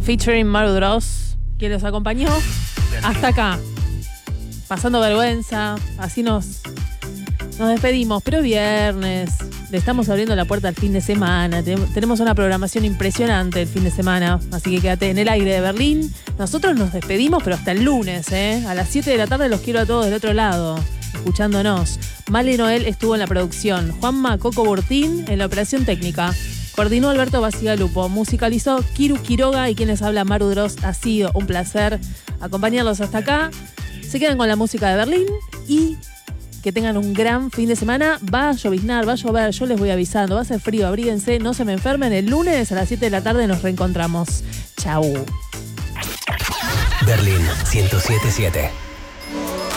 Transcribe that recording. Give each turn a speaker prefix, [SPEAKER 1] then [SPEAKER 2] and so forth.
[SPEAKER 1] featuring Maru Dross, quien los acompañó hasta acá, pasando vergüenza. Así nos despedimos, pero viernes, le estamos abriendo la puerta al fin de semana. Tenemos una programación impresionante el fin de semana, así que quédate en el aire de Berlín. Nosotros nos despedimos, pero hasta el lunes, a las 7 de la tarde los quiero a todos del otro lado, escuchándonos. Male Noel estuvo en la producción, Juanma Coco Bortín en la operación técnica, coordinó Alberto Basigalupo, musicalizó Kiru Quiroga y quien les habla, Maru Dross. Ha sido un placer acompañarlos hasta acá. Se quedan con la música de Berlín y que tengan un gran fin de semana. Va a lloviznar, va a llover, yo les voy avisando, va a ser frío, abríguense, no se me enfermen. El lunes a las 7 de la tarde nos reencontramos. Chau.
[SPEAKER 2] Berlín 107.7